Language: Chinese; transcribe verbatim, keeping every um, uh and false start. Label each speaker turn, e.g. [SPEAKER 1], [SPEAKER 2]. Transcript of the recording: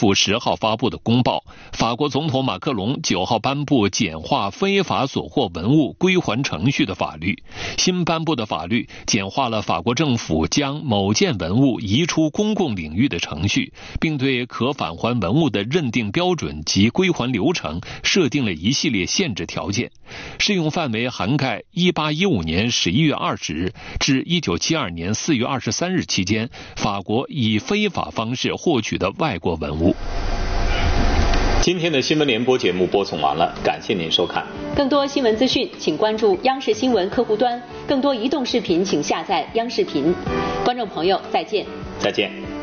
[SPEAKER 1] 府十号发布的公报，法国总统马克龙九号颁布简化非法所获文物归还程序的法律。新颁布的法律简化了法国政府将某件文物移出公共领域的程序，并对可返还文物的认定标准及归还流程设定了一系列限制条件，适用范围涵盖一八一五年十一月二十日至一九七二年四月二十三日期间，法国以非法方式获取的外国文物。
[SPEAKER 2] 今天的新闻联播节目播送完了，感谢您收看。
[SPEAKER 3] 更多新闻资讯，请关注央视新闻客户端；更多移动视频，请下载央视频。观众朋友，再见。
[SPEAKER 2] 再见。